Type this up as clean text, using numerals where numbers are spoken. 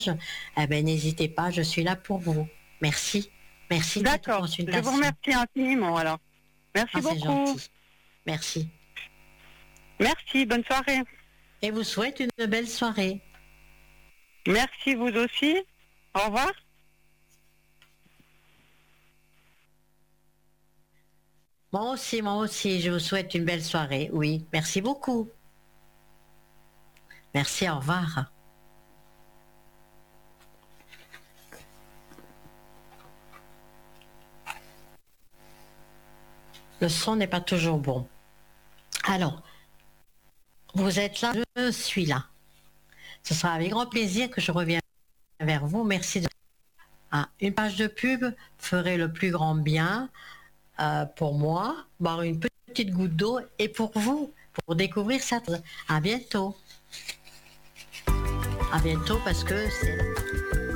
eh ben, n'hésitez pas, je suis là pour vous. Merci. Merci de cette D'accord. Je vous consultation. remercie infiniment alors. Merci Ah, c'est beaucoup. gentil. Merci. Merci, bonne soirée. Et vous souhaite une belle soirée. Merci vous aussi. Au revoir. Moi aussi, je vous souhaite une belle soirée. Oui, merci beaucoup. Merci, au revoir. Le son n'est pas toujours bon. Alors, vous êtes là, je suis là. Ce sera avec grand plaisir que je reviens vers vous. Merci. Une page de pub ferait le plus grand bien pour moi, boire une petite goutte d'eau et pour vous, pour découvrir ça. À bientôt. À bientôt parce que c'est...